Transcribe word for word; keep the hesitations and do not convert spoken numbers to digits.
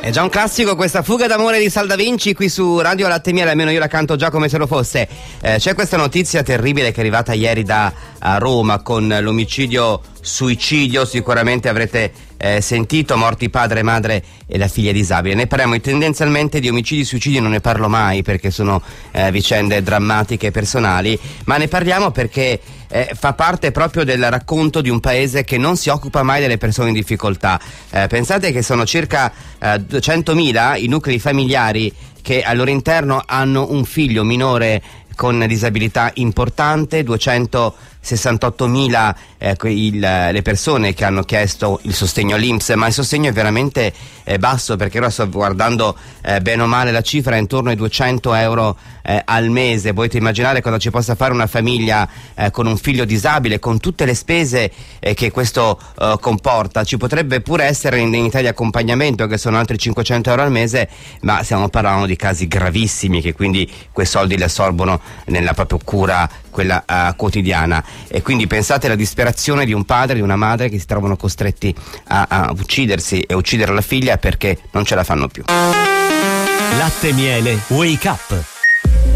È già un classico questa Fuga d'amore di Sal Da Vinci qui su Radio Latte Miele, almeno io la canto già come se lo fosse. Eh, c'è questa notizia terribile che è arrivata ieri da a Roma con l'omicidio suicidio, sicuramente avrete eh, sentito, morti padre, madre e la figlia disabile. Ne parliamo tendenzialmente di omicidi suicidi, non ne parlo mai perché sono eh, vicende drammatiche e personali, ma ne parliamo perché eh, fa parte proprio del racconto di un paese che non si occupa mai delle persone in difficoltà. Eh, pensate che sono circa eh, duecentomila i nuclei familiari che al loro interno hanno un figlio minore con disabilità importante, duecentosessantottomila eh, il, le persone che hanno chiesto il sostegno all'I N P S, ma il sostegno è veramente eh, basso, perché ora sto guardando eh, bene o male la cifra è intorno ai duecento euro eh, al mese. Potete immaginare cosa ci possa fare una famiglia eh, con un figlio disabile, con tutte le spese eh, che questo eh, comporta. Ci potrebbe pure essere l'indennità di accompagnamento, che sono altri cinquecento euro al mese, ma stiamo parlando di casi gravissimi che quindi quei soldi li assorbono nella propria cura, quella uh, quotidiana. E quindi pensate alla disperazione di un padre e di una madre che si trovano costretti a, a uccidersi e uccidere la figlia perché non ce la fanno più. Latte Miele Wake Up.